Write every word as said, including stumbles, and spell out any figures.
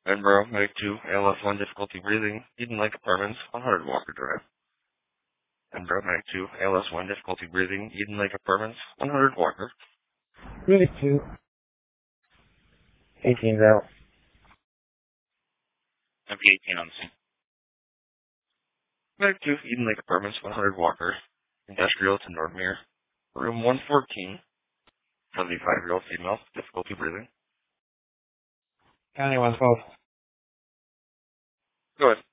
Edinburgh, Medic two, A L S one, difficulty breathing, Eden Lake Apartments, one hundred Walker Drive. Edinburgh, Medic two, A L S one, difficulty breathing, Eden Lake Apartments, one hundred Walker. Medic two, eighteen's out. M P eighteen on the scene. Medic two, Eden Lake Apartments, one hundred Walker. Industrial to Nordmere. Room one fourteen. seventy-five-year-old female, difficulty breathing. County one twelve. Go ahead.